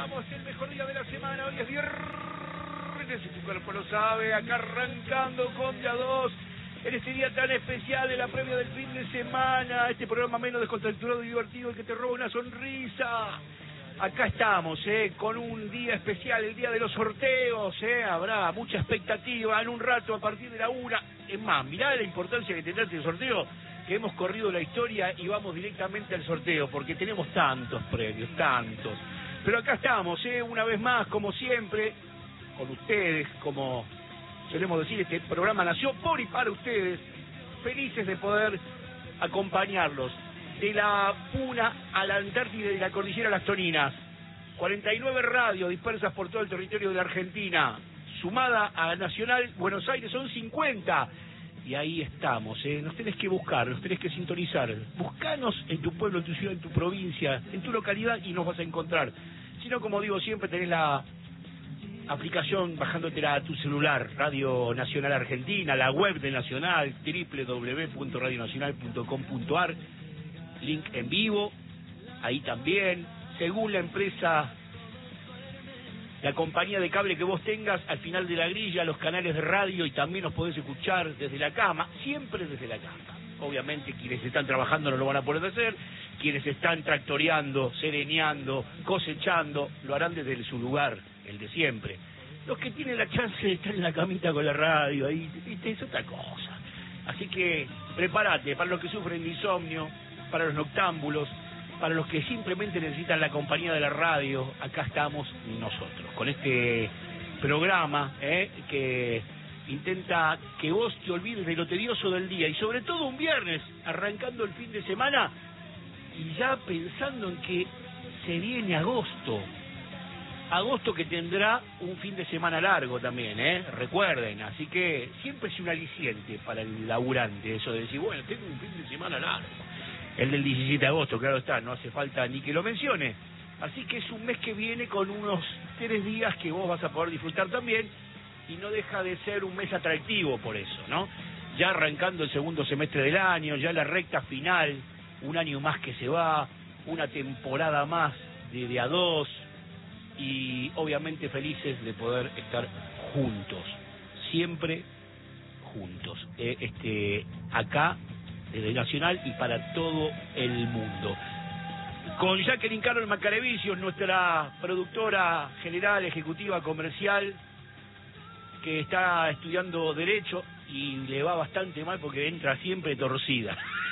arrancamos el mejor día de la semana. Hoy es viernes y tu cuerpo lo sabe. Acá arrancando con Ya 2 en este día tan especial de la previa del fin de semana. Este programa menos descontracturado y divertido, el que te roba una sonrisa. Acá estamos, con un día especial, el día de los sorteos, habrá mucha expectativa en un rato a partir de la 1. Es más, mirá la importancia que tendrá este sorteo, que hemos corrido la historia y vamos directamente al sorteo, porque tenemos tantos premios, tantos. Pero acá estamos, una vez más, como siempre, con ustedes, como solemos decir, este programa nació por y para ustedes, felices de poder acompañarlos. De la Puna a la Antártida y la Cordillera Las Toninas, 49 radios dispersas por todo el territorio de la Argentina, sumada a Nacional Buenos Aires son 50, y ahí estamos, nos tenés que buscar, nos tenés que sintonizar, buscanos en tu pueblo, en tu ciudad, en tu provincia, en tu localidad y nos vas a encontrar. Si no, como digo siempre, tenés la aplicación bajándotela a tu celular, Radio Nacional Argentina, la web de Nacional, www.radionacional.com.ar, link en vivo, ahí también, según la empresa, la compañía de cable que vos tengas, al final de la grilla, los canales de radio, y también nos podés escuchar desde la cama, siempre desde la cama. Obviamente quienes están trabajando no lo van a poder hacer, quienes están tractoreando, sereneando, cosechando, lo harán desde su lugar, el de siempre. Los que tienen la chance de estar en la camita con la radio, ahí, es otra cosa. Así que prepárate para los que sufren de insomnio, para los noctámbulos, para los que simplemente necesitan la compañía de la radio. Acá estamos nosotros, con este programa que intenta que vos te olvides de lo tedioso del día, y sobre todo un viernes, arrancando el fin de semana, y ya pensando en que se viene agosto que tendrá un fin de semana largo también, recuerden, así que siempre es un aliciente para el laburante eso de decir, bueno, tengo un fin de semana largo. El del 17 de agosto, claro está, no hace falta ni que lo mencione. Así que es un mes que viene con unos 3 días que vos vas a poder disfrutar también, y no deja de ser un mes atractivo por eso, ¿no? Ya arrancando el segundo semestre del año, ya la recta final, un año más que se va, una temporada más de A 2, y obviamente felices de poder estar juntos, siempre juntos, acá, desde Nacional y para todo el mundo. Con Jacqueline Carol Macarevicios, nuestra productora general, ejecutiva, comercial, que está estudiando Derecho y le va bastante mal porque entra siempre torcida.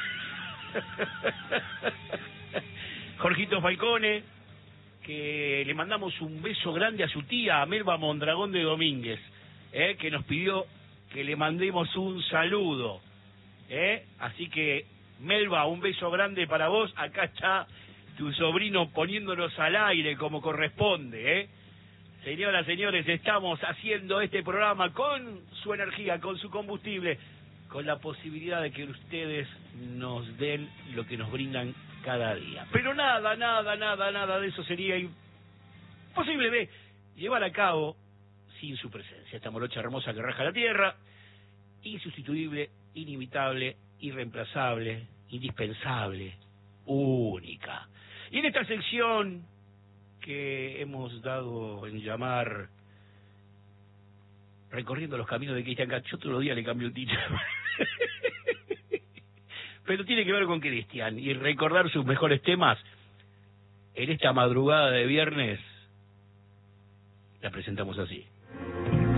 Jorgito Falcone, que le mandamos un beso grande a su tía, a Melba Mondragón de Domínguez, que nos pidió que le mandemos un saludo. Así que, Melba, un beso grande para vos. Acá está tu sobrino poniéndonos al aire como corresponde, Señoras, señores, estamos haciendo este programa con su energía, con su combustible, con la posibilidad de que ustedes nos den lo que nos brindan cada día. Pero nada de eso sería imposible de llevar a cabo sin su presencia. Esta morocha hermosa que raja la tierra, insustituible, inimitable, irreemplazable, indispensable, única. Y en esta sección que hemos dado en llamar Recorriendo los Caminos de Cristian Castro, yo todos los días le cambio el título, pero tiene que ver con Cristian y recordar sus mejores temas. En esta madrugada de viernes la presentamos así.